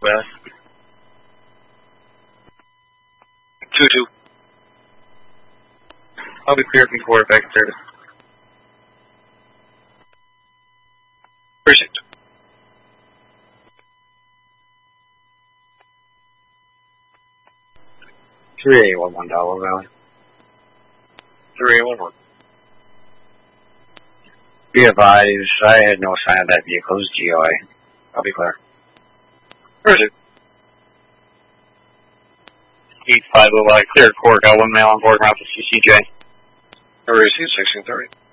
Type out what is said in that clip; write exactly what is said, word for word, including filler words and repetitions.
West. two two. I'll be clear from core back service. Appreciate it. three eight one one Delaware Valley. three eight one one. Be advised, I had no sign of that vehicle's G O A. I'll be clear. Where is it? eight five oh, clear core, got one male on board, route to C C J. Where is he? sixteen thirty.